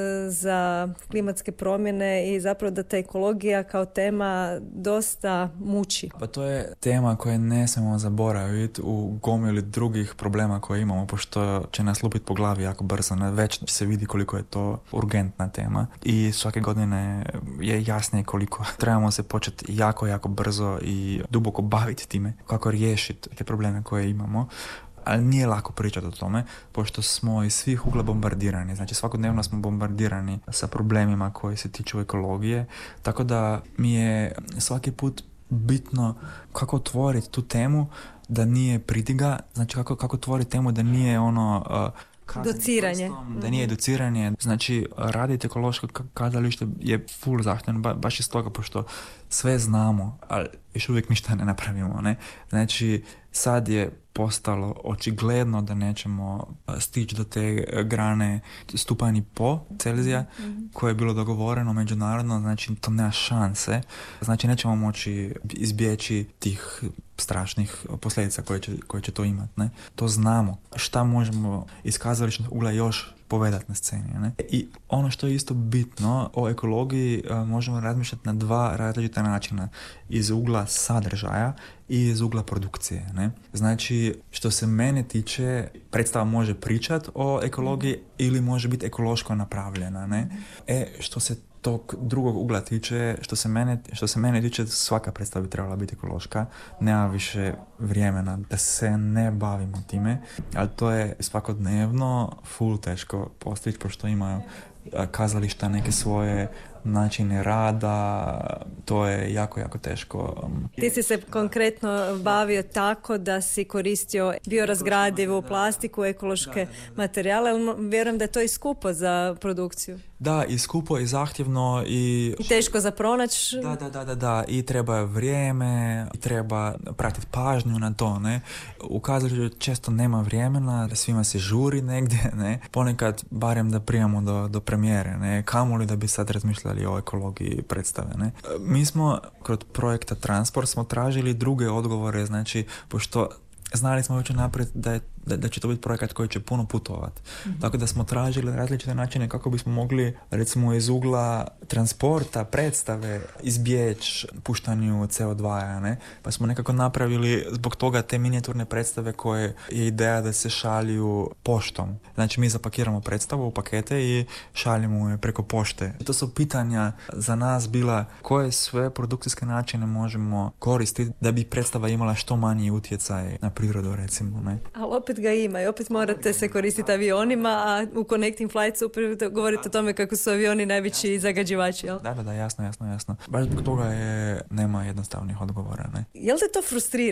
za klimatske promjene i zapravo da ta ekologija kao tema dosta muči. Pa to je tema koju ne smijemo zaboraviti u gomili drugih problema koje imamo, pošto će nas lupiti po glavi jako brzo. Već se vidi koliko je to urgentna tema i svake godine je jasnije koliko trebamo se početi jako brzo i duboko baviti time, kako riješiti te probleme koje imamo. Ali nije lako pričati o tome, pošto smo iz svih ugla bombardirani. Znači svakodnevno smo bombardirani sa problemima koji se tiču ekologije, tako da mi je svaki put bitno kako otvoriti tu temu da nije pridiga, znači kako otvoriti temu da nije ono dociranje. Da nije dociranje. Znači, raditi ekološko kazalište je full zahtjevno, baš iz toga, pošto sve znamo, ali još uvijek ništa ne napravimo, ne? Znači, sad je postalo očigledno da nećemo stići do te grane stupanja po Celzija koje je bilo dogovoreno međunarodno, znači to nema šanse. Znači nećemo moći izbjeći tih strašnih posljedica koje će to imati, ne? To znamo. Šta možemo iz kazališnog ugla još povedati na sceni, ne? I ono što je isto bitno, o ekologiji možemo razmišljati na dva različita načina. Iz ugla sadržaja i iz ugla produkcije, ne? Znači, što se mene tiče, predstava može pričati o ekologiji ili može biti ekološko napravljena, ne? Što se tog drugog ugla tiče, što se mene tiče, svaka predstava bi trebala biti ekološka. Nema više vremena da se ne bavimo time, ali to je svakodnevno full teško postići, pošto imaju kazališta neke svoje načine rada, to je jako teško. Ti si se konkretno bavio tako da si koristio biorazgradivu plastiku, ekološke materijale, ali vjerujem da je to i skupo za produkciju. Da, i skupo, i zahtjevno, i teško za pronaći. Da, i treba vrijeme, i treba pratiti pažnju na to, ne? U kazalištu često nema vremena, svima se žuri negdje, ne? Ponekad barem da prijemo do premijere, ne? Kamoli da bi sad razmišljali o ekologiji predstave, ne? Mi smo kod projekta Transport smo tražili druge odgovore, znači, pošto znali smo već naprijed da će to biti projekat koji će puno putovati. Tako da smo tražili različite načine kako bismo mogli, recimo, iz ugla transporta, predstave, izbjeći puštanju CO2, ne? Pa smo nekako napravili zbog toga te minijaturne predstave koje je ideja da se šalju poštom. Znači mi zapakiramo predstavu u pakete i šaljemo je preko pošte. To su pitanja za nas bila koje sve produkcijske načine možemo koristiti da bi predstava imala što manji utjecaj na prirodu, recimo, ne? Ali opet ga ima i opet morate se koristiti avionima, a u Connecting Flights upravo govorite o tome kako su avioni najveći zagađivači, jel? Da, jasno. Baš zbog toga nema jednostavnih odgovora, ne? Jel te to frustrira?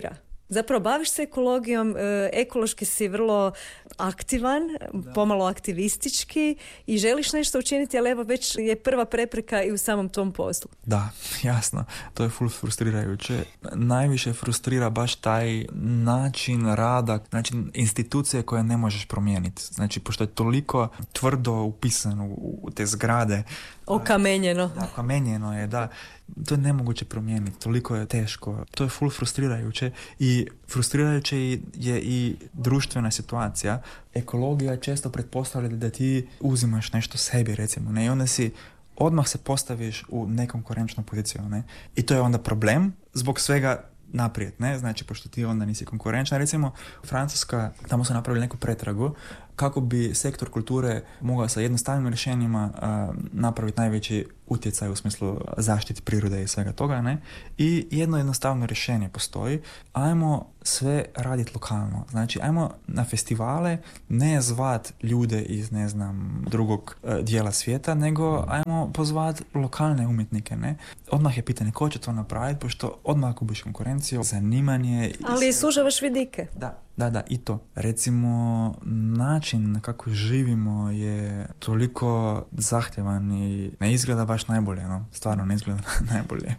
Zapravo baviš se ekologijom, ekološki si vrlo aktivan, pomalo aktivistički i želiš nešto učiniti, ali evo već je prva prepreka i u samom tom poslu. Da, jasno. To je full frustrirajuće. Najviše frustrira baš taj način rada, znači institucije koje ne možeš promijeniti. Znači, pošto je toliko tvrdo upisano u te zgrade. Okamenjeno. Da, okamenjeno je, da. To je nemoguće promijeniti, toliko je teško. To je full frustrirajuće i frustrirajuće je i društvena situacija. Ekologija često pretpostavlja da ti uzimaš nešto sebi, recimo, ne? I onda odmah se postaviš u nekonkurenčnu poziciju, ne? I to je onda problem zbog svega naprijed, ne? Znači, pošto ti onda nisi konkurenčna. Recimo, Francuska, tamo su napravili neku pretragu kako bi sektor kulture mogao sa jednostavnim rješenjima napraviti najveći utjecaj u smislu zaštiti prirode i svega toga, ne? I jedno jednostavno rješenje postoji. Ajmo sve raditi lokalno. Znači, ajmo na festivale ne zvat ljude iz, ne znam, drugog dijela svijeta, nego ajmo pozvat lokalne umjetnike, ne? Odmah je pitanje ko će to napraviti, pošto odmah gubiš konkurenciju, zanimanje. Ali sužavaš vidike. Da, i to. Recimo, način kako živimo je toliko zahtjevan i ne izgleda baš najbolje, no? Stvarno ne izgleda najbolje.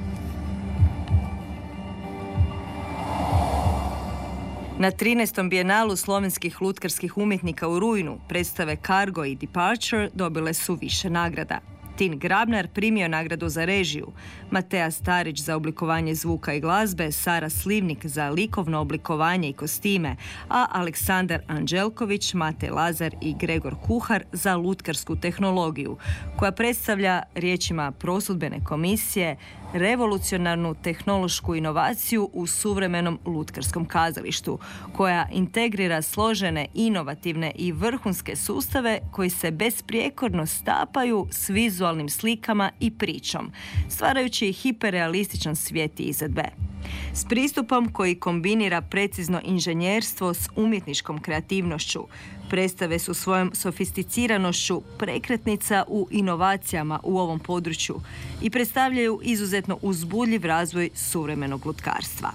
Na 13. bijenalu slovenskih lutkarskih umjetnika u rujnu predstave Cargo i Departure dobile su više nagrada. Tin Grabnar primio nagradu za režiju, Mateja Starić za oblikovanje zvuka i glazbe, Sara Slivnik za likovno oblikovanje i kostime, a Aleksandar Anđelković, Mate Lazar i Gregor Kuhar za lutkarsku tehnologiju, koja predstavlja, riječima prosudbene komisije, revolucionarnu tehnološku inovaciju u suvremenom lutkarskom kazalištu, koja integrira složene, inovativne i vrhunske sustave koji se besprijekorno stapaju s vizualnim slikama i pričom, stvarajući hiperrealističan svijet izvedbe. S pristupom koji kombinira precizno inženjerstvo s umjetničkom kreativnošću, predstave su svojom sofisticiranošću prekretnica u inovacijama u ovom području i predstavljaju izuzetno uzbudljiv razvoj suvremenog lutkarstva.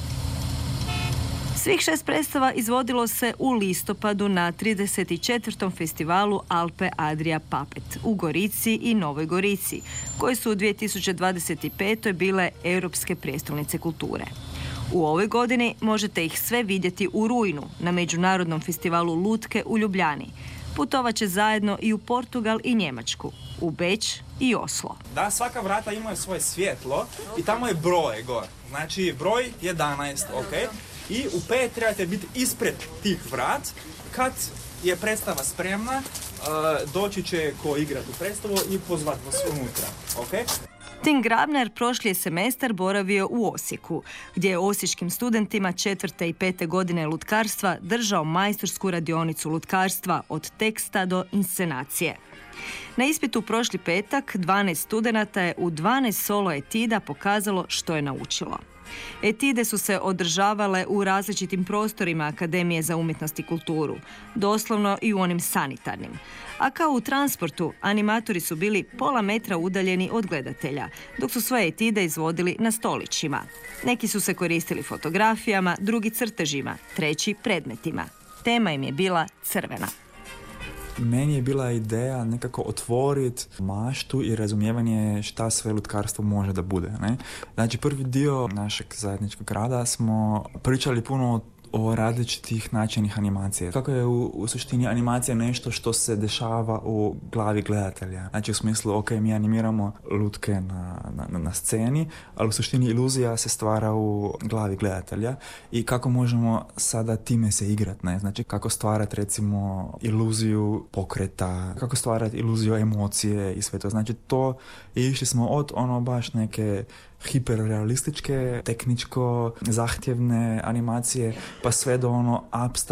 Svih 6 predstava izvodilo se u listopadu na 34. festivalu Alpe Adria Puppet u Gorici i Novoj Gorici, koje su u 2025. bile Europske prijestolnice kulture. U ovoj godini možete ih sve vidjeti u rujnu na Međunarodnom festivalu lutke u Ljubljani. Putovat će zajedno i u Portugal i Njemačku, u Beč i Oslo. Da, svaka vrata imaju svoje svjetlo i tamo je broj gore. Znači, broj 11, ok? I u 5 trebate biti ispred tih vrat. Kad je predstava spremna, doći će ko igrati u predstavu i pozvat vas unutra, ok? Tin Grabnar prošli je semestar boravio u Osijeku, gdje je osječkim studentima 4. i 5. godine lutkarstva držao majstorsku radionicu lutkarstva od teksta do inscenacije. Na ispitu prošli petak 12 studenata je u 12 solo etida pokazalo što je naučilo. Etide su se održavale u različitim prostorima Akademije za umjetnost i kulturu, doslovno i u onim sanitarnim. A kao u transportu, animatori su bili pola metra udaljeni od gledatelja, dok su svoje etide izvodili na stolićima. Neki su se koristili fotografijama, drugi crtežima, treći predmetima. Tema im je bila crvena. Meni je bila ideja nekako otvoriti maštu i razumijevanje šta sve lutkarstvo može da bude, ne? Znači, prvi dio našeg zajedničkog rada smo pričali puno o različitih načinnih animacija. Kako je u suštini animacija nešto što se dešava u glavi gledatelja. Znači, u smislu, ok, mi animiramo lutke na sceni, ali u suštini iluzija se stvara u glavi gledatelja i kako možemo sada time se igrati, ne? Znači, kako stvarati, recimo, iluziju pokreta, kako stvarati iluziju emocije i sve to. Znači, to išli smo od baš neke hiperrealističke, tehničko zahtjevne animacije, pa sve do abstrakt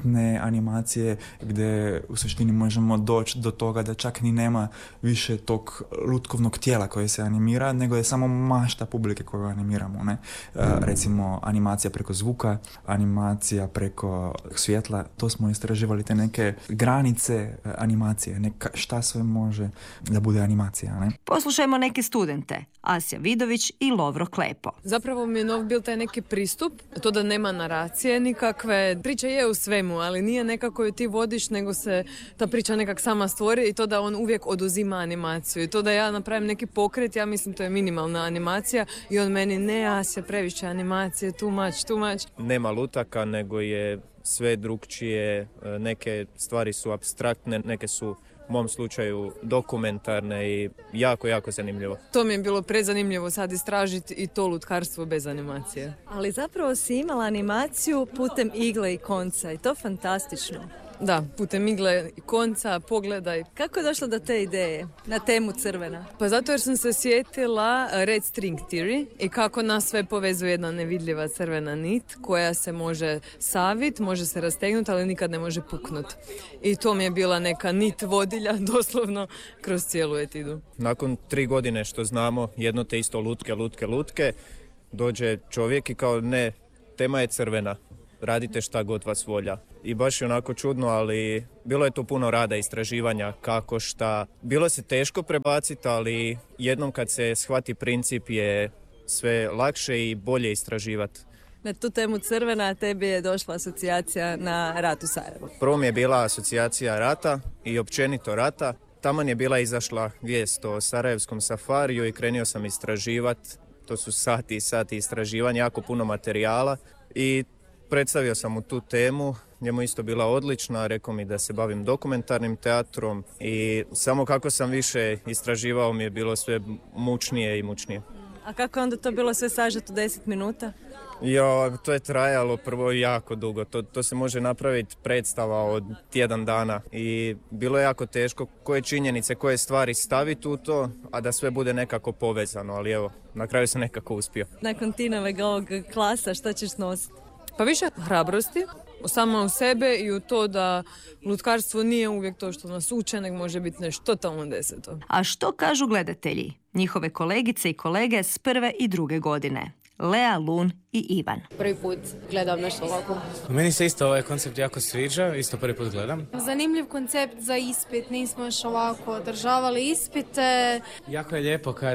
abstraktne animacije gdje u suštini možemo doći do toga da čak ni nema više tog lutkovnog tijela koje se animira, nego je samo mašta publike koju animiramo, ne? Recimo animacija preko zvuka, animacija preko svjetla, to smo istraživali, te neke granice animacije, šta sve može da bude animacija, ne? Poslušajmo neke studente, Asja Vidović i Lovro Klepo. Zapravo mi je nov bil taj neki pristup, to da nema naracije nikakve. Priča je u svemu, ali nije nekako ju ti vodiš, nego se ta priča nekak sama stvori i to da on uvijek oduzima animaciju. I to da ja napravim neki pokret, ja mislim to je minimalna animacija i on meni ne, Asja, previše animacije, too much. Nema lutaka, nego je sve drugčije, neke stvari su apstraktne, neke su u mom slučaju dokumentarne i jako, jako zanimljivo. To mi je bilo prezanimljivo sad istražiti i to lutkarstvo bez animacije. Ali zapravo si imala animaciju putem igle i konca i to fantastično. Da, putem igle i konca, pogledaj. Kako je došlo do te ideje na temu crvena? Pa zato jer sam se sjetila Red String Theory i kako nas sve povezuje jedna nevidljiva crvena nit koja se može savit, može se rastegnuti, ali nikad ne može puknut. I to mi je bila neka nit vodilja doslovno kroz cijelu etidu. Nakon 3 godine što znamo jedno te isto lutke, dođe čovjek i kao ne, tema je crvena. Radite šta god vas volja. I baš je onako čudno, ali bilo je tu puno rada, istraživanja, kako, šta. Bilo se teško prebaciti, ali jednom kad se shvati princip je sve lakše i bolje istraživati. Na tu temu crvena tebi je došla asocijacija na rat u Sarajevu. Prvo mi je bila asocijacija rata i općenito rata. Taman je bila izašla vijest o sarajevskom safariju i krenio sam istraživati. To su sati i sati istraživanja, jako puno materijala i predstavio sam mu tu temu, njemu isto bila odlična, rekao mi da se bavim dokumentarnim teatrom i samo kako sam više istraživao mi je bilo sve mučnije i mučnije. A kako je onda to bilo sve sažeto 10 minuta? Jo, to je trajalo prvo jako dugo, to se može napraviti predstava od tjedan dana i bilo je jako teško koje činjenice, koje stvari staviti u to, a da sve bude nekako povezano, ali evo, na kraju sam nekako uspio. Nakon Tinoveg ovog klasa, šta ćeš nositi? Pa više hrabrosti, samo u sebe i u to da lutkarstvo nije uvijek to što nas uče, nego može biti nešto totalno deseto. A što kažu gledatelji, njihove kolegice i kolege s 1. i 2. godine? Lea, Lun i Ivan. Prvi put gledam nešto ovako. Meni se isto ovaj koncept jako sviđa, isto prvi put gledam. Zanimljiv koncept za ispit, nismo još ovako održavali ispite. Jako je lijepo kad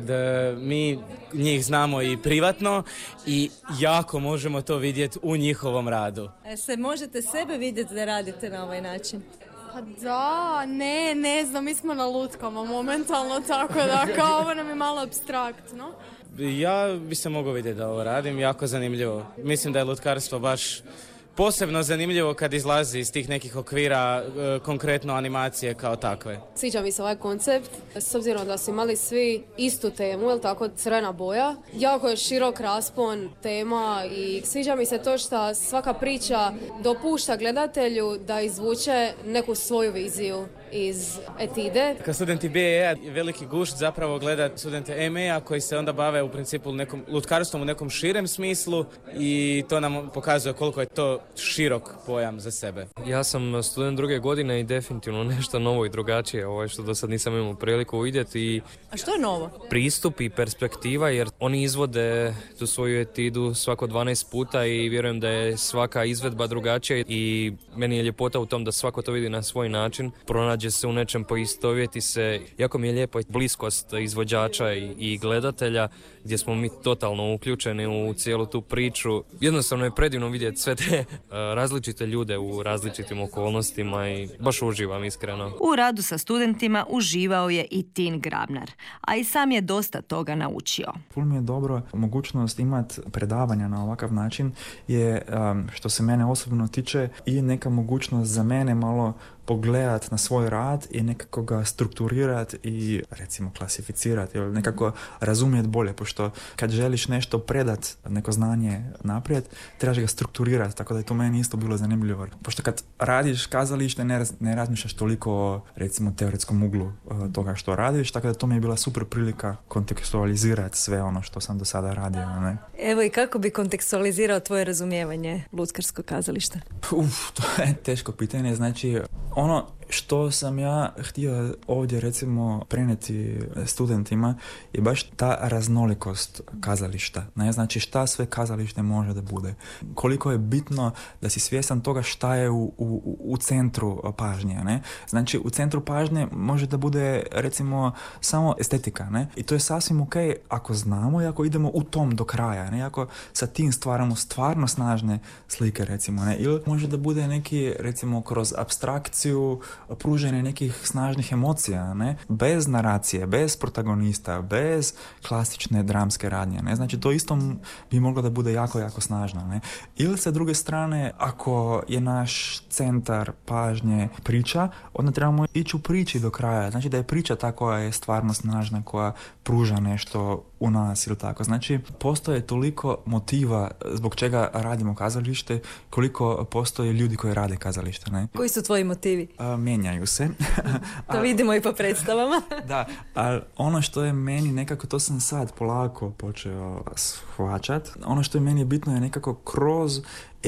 mi njih znamo i privatno i jako možemo to vidjeti u njihovom radu. Se možete sebe vidjeti da radite na ovaj način? Pa da, ne znam, mi smo na lutkama momentalno, tako da kao ovo nam je malo apstraktno. Ja bi se mogao vidjeti da ovo radim, jako zanimljivo. Mislim da je lutkarstvo baš posebno zanimljivo kad izlazi iz tih nekih okvira, konkretno animacije kao takve. Sviđa mi se ovaj koncept, s obzirom da su imali svi istu temu, jel tako, crvena boja. Jako je širok raspon tema i sviđa mi se to što svaka priča dopušta gledatelju da izvuče neku svoju viziju iz etide. Kao studenti BE-a veliki gušt zapravo gledat studente ME-a koji se onda bave u principu lutkarstvom u nekom širem smislu i to nam pokazuje koliko je to širok pojam za sebe. Ja sam student 2. godine i definitivno nešto novo i drugačije što do sad nisam imao priliku vidjeti. A što je novo? Pristup i perspektiva, jer oni izvode tu svoju etidu svako 12 puta i vjerujem da je svaka izvedba drugačija i meni je ljepota u tom da svako to vidi na svoj način, pronađe se u nečem, poistovjeti se. Jako mi je lijepo bliskost izvođača i gledatelja gdje smo mi totalno uključeni u cijelu tu priču. Jednostavno je predivno vidjeti sve te različite ljude u različitim okolnostima i baš uživam iskreno. U radu sa studentima uživao je i Tin Grabnar, a i sam je dosta toga naučio. Ful mi je dobro mogućnost imati predavanja na ovakav način je, što se mene osobno tiče, i neka mogućnost za mene malo pogledati na svoj rad i nekako ga strukturirati i recimo klasificirati ili nekako razumjeti bolje, pošto kad želiš nešto predat, neko znanje naprijed, trebaš ga strukturirati, tako da je to meni isto bilo zanimljivo. Pošto kad radiš kazalište ne razmišljaš toliko o recimo teoretskom uglu toga što radiš, tako da to mi je bila super prilika kontekstualizirati sve ono što sam do sada radio. Ne? Evo i kako bi kontekstualizirao tvoje razumijevanje lutkarskog kazališta? To je teško pitanje, znači ono što sam ja htio ovdje recimo prenijeti studentima je baš ta raznolikost kazališta. Ne? Znači šta sve kazalište može da bude. Koliko je bitno da si svjestan toga šta je u centru pažnje. Ne? Znači u centru pažnje može da bude recimo samo estetika. Ne? I to je sasvim ok ako znamo i ako idemo u tom do kraja. Ne? Ako sa tim stvaramo stvarno snažne slike recimo. Ne? Ili može da bude neki recimo kroz apstrakciju pruženje nekih snažnih emocija, ne? Bez naracije, bez protagonista, bez klasične dramske radnje. Ne? Znači to isto bi moglo da bude jako, jako snažno. Ne? Ili sa druge strane, ako je naš centar pažnje priča, onda trebamo ići u priči do kraja. Znači da je priča ta koja je stvarno snažna, koja pruža nešto u nas ili tako. Znači postoje toliko motiva zbog čega radimo kazalište, koliko postoje ljudi koji rade kazalište. Ne? Koji su tvoji motivi? Mijenjaju se. To vidimo i po predstavama. Da, ali ono što je meni nekako, to sam sad polako počeo shvaćat, ono što je meni bitno je nekako kroz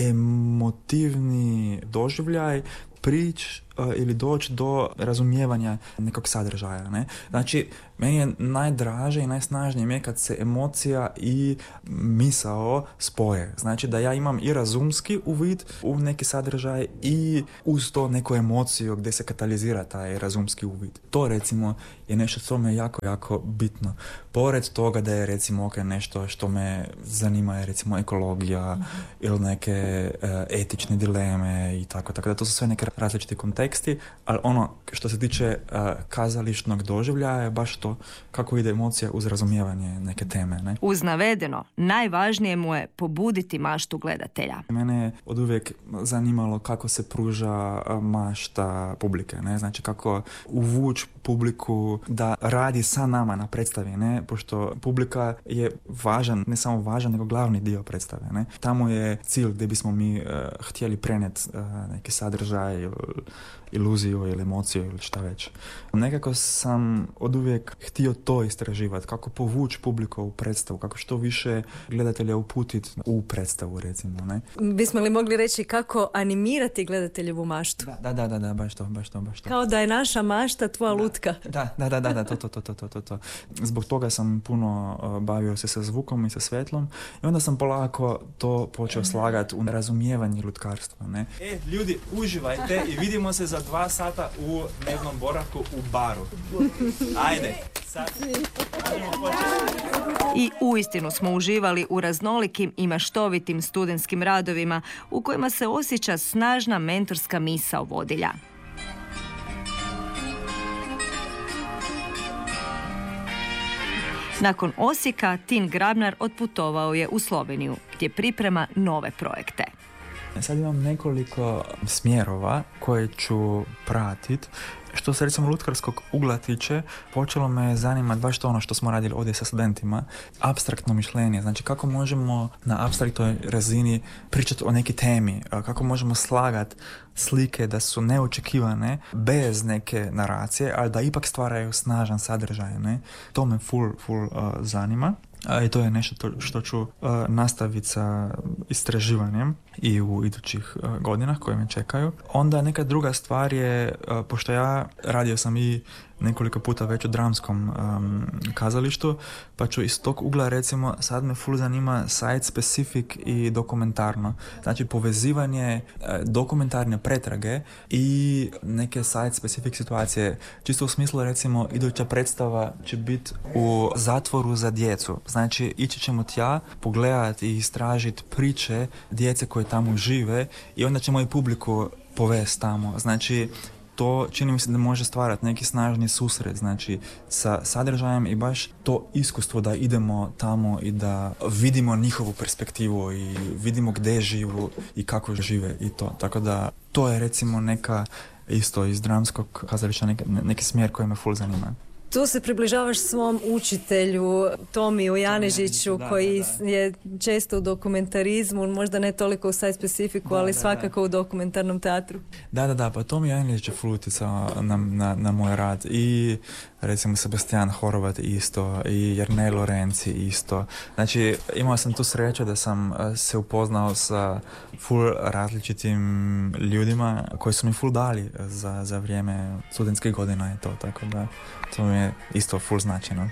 emotivni doživljaj prići ili doći do razumijevanja nekog sadržaja. Ne? Znači, meni je najdraže i najsnažnije mi je kad se emocija i misao spoje. Znači da ja imam i razumski uvid u neki sadržaj i uz to neku emociju gdje se katalizira taj razumski uvid. To recimo je nešto što me jako, jako bitno. Pored toga da je recimo nešto što me zanima je recimo ekologija ili neke etične dileme i tako da to su sve neke različite konteksti, ali ono što se tiče kazališnog doživljaja je baš to kako ide emocija uz razumijevanje neke teme. Ne? Uz navedeno, najvažnije mu je pobuditi maštu gledatelja. Mene je oduvijek zanimalo kako se pruža mašta publike. Ne? Znači kako uvući publiku da radi sa nama na predstavi, ne? Pošto publika je važan, ne samo važan, nego glavni dio predstave. Ne? Tamo je cilj gdje bismo mi htjeli prenijeti neki sadržaj ili iluziju ili emociju ili šta već. Nekako sam oduvijek htio to istraživati, kako povući publiku u predstavu, kako što više gledatelja uputiti u predstavu, recimo. Ne? Bismo li mogli reći kako animirati gledateljevu maštu? Da, baš to. Kao da je naša mašta tvoja lutka. Da, to. Zbog toga sam puno bavio se sa zvukom i sa svetlom i onda sam polako to počeo slagati u razumijevanje lutkarstva. Ne? Ljudi, uživajte i vidimo se za 2 sata u dnevnom boravku u baru. Ajde, sad. I uistinu smo uživali u raznolikim i maštovitim studentskim radovima u kojima se osjeća snažna mentorska misao vodilja. Nakon Osijeka, Tin Grabnar otputovao je u Sloveniju, gdje priprema nove projekte. Sad imam nekoliko smjerova koje ću pratiti. Što se recimo lutkarskog ugla tiče, počelo me zanimati baš to ono što smo radili ovdje sa studentima, apstraktno mišljenje, znači kako možemo na apstraktnoj razini pričati o nekoj temi, kako možemo slagati slike da su neočekivane, bez neke naracije, ali da ipak stvaraju snažan sadržaj, ne? To me full zanima. I to je nešto što ću nastaviti sa istraživanjem i u idućih godinah koje me čekaju. Onda neka druga stvar je, pošto ja radio sam i nekoliko puta već u dramskom kazalištu, pa ću iz tog ugla recimo sad me full zanima site specific i dokumentarno. Znači povezivanje dokumentarne pretrage i neke site specific situacije. Čisto u smislu recimo iduća predstava će biti u zatvoru za djecu. Znači ići ćemo tja pogledati i istražiti priče djece koje tamo žive i onda ćemo i publiku povesti tamo. Znači to čini mi se da može stvarati neki snažni susret, znači sa sadržajem i baš to iskustvo da idemo tamo i da vidimo njihovu perspektivu i vidimo gdje živu i kako žive i to. Tako da to je recimo neka isto iz dramskog kazališta, neki smjer koji me ful zanima. Tu se približavaš svom učitelju Tomiju Janežiću, koji je često u dokumentarizmu, možda ne toliko u site specifiku, ali svakako u dokumentarnom teatru. Da, pa Tomi Janežić je ful utjecao na moj rad i recimo Sebastian Horvat isto i Jernej Lorenzi isto. Znači imao sam tu sreću da sam se upoznao sa ful različitim ljudima koji su mi ful dali za vrijeme studentskih godina i to, tako da to mi je isto ful značajno.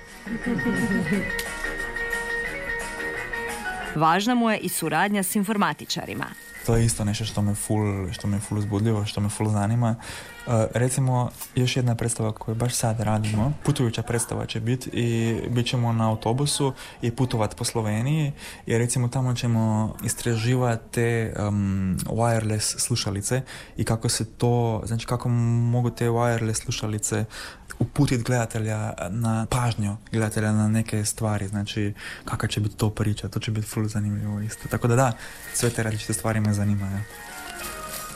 Važna mu je i suradnja s informatičarima. To je isto nešto što me ful uzbudljivo, što me ful zanima. Recimo, još jedna predstava koju baš sad radimo, putujuća predstava će biti i bit ćemo na autobusu i putovat po Sloveniji i recimo tamo ćemo istraživati te wireless slušalice i kako se to, znači kako mogu te wireless slušalice uputiti gledatelja na pažnju, gledatelja na neke stvari, znači kakva će biti to priča, to će biti ful zanimljivo isto. Tako da, sve te različite stvari me zanimaju.